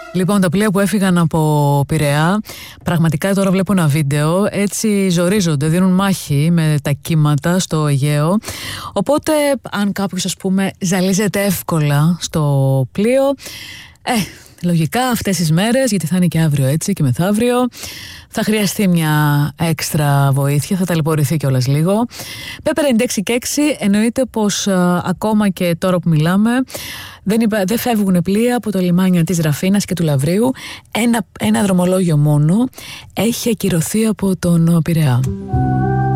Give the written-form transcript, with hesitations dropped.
Λοιπόν, τα πλοία που έφυγαν από Πειραιά, πραγματικά τώρα βλέπω ένα βίντεο, έτσι ζορίζονται, δίνουν μάχη με τα κύματα στο Αιγαίο. Οπότε, αν κάποιος, ας πούμε, ζαλίζεται εύκολα στο πλοίο, λογικά αυτές τις μέρες, γιατί θα είναι και αύριο έτσι και μεθαύριο, θα χρειαστεί μια έξτρα βοήθεια, θα ταλαιπωρηθεί κιόλας λίγο. Πέπερ 96 και 6 εννοείται πως ακόμα και τώρα που μιλάμε δεν φεύγουν πλοία από το λιμάνια της Ραφίνας και του Λαβρίου. Ένα δρομολόγιο μόνο έχει ακυρωθεί από τον Πειραιά.